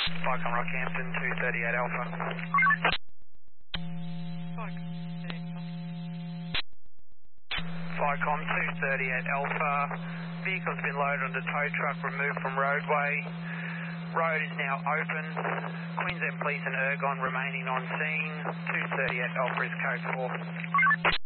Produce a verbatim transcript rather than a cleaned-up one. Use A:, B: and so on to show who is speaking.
A: Vicom Rockhampton, two thirty-eight Alpha. Vicom two thirty-eight Alpha. Vehicle's been loaded onto tow truck, removed from roadway. Road is now open. Queensland Police and Ergon remaining on scene. two thirty-eight Alpha is code four.